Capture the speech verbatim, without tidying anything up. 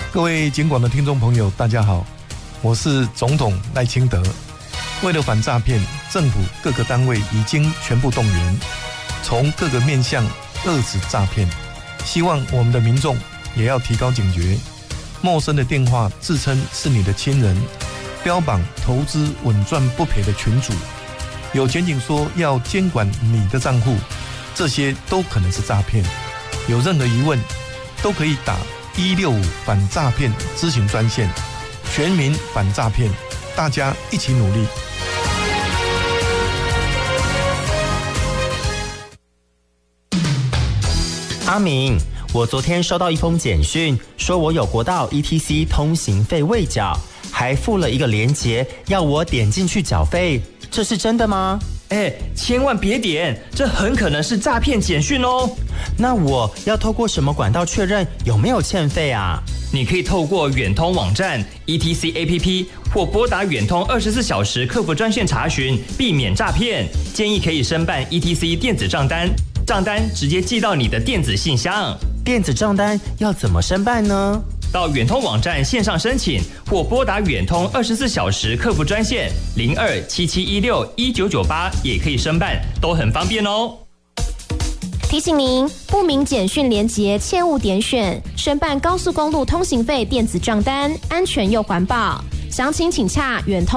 各位警广的听众朋友，大家好，我是总统赖清德。为了反诈骗，政府各个单位已经全部动员，从各个面向遏止诈骗。希望我们的民众也要提高警觉，陌生的电话自称是你的亲人，标榜投资稳赚不赔的群组，有检警说要监管你的账户，这些都可能是诈骗。有任何疑问，都可以打一六五反诈骗咨询专线，全民反诈骗，大家一起努力。 阿明，我昨天收到一封简讯，说我有国道 E T C 通行费未缴，还附了一个连结，要我点进去缴费，这是真的吗？ 哎，千万别点，这很可能是诈骗简讯哦。 那我要透过什么管道确认有没有欠费啊？ 你可以透过远通网站、E T C A P P 或拨打远通二十四小时客服专线查询，避免诈骗。建议可以申办 E T C 电子账单，账单直接寄到你的电子信箱。 电子账单要怎么申办呢？ 到远通网站线上申请，或拨打远通二十四小时客服专线零二七七一六一九九八也可以申办，都很方便哦。 提醒您，不明简讯连结切勿点选。申办高速公路通行费电子账单，安全又环保。详情请洽远通